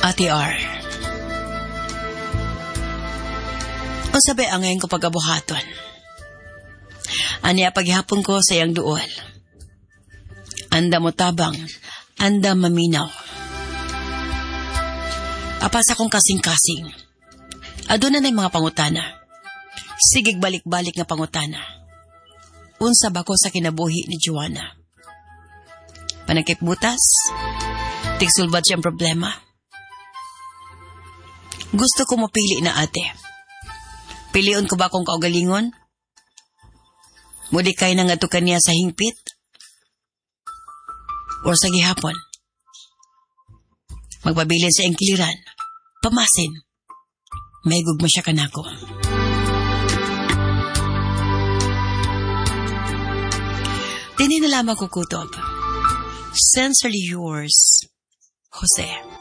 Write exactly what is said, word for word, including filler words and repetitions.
Ate R. O sabi ang ngayon ko pag-abuhaton. Aniya paghihapon ko sa iyang duol. Anda mo tabang, anda maminaw. Apas akong kasing-kasing. Aduna na mga pangutana. Sigig balik-balik nga pangutana. Unsa ba ko sa kinabuhi ni Joanna? Panakip butas? Tigsulbad siyang problema? Gusto ko mapili na ate. Pilion ko ba akong kaugalingon? Mudi kay na nga to kaniya sa hingpit? O sa gihapon? Magpabilin sa engkiliran. Pamasin. May gugma siya kanako. Dini na lamang kukutob. Sincerely yours, Jose.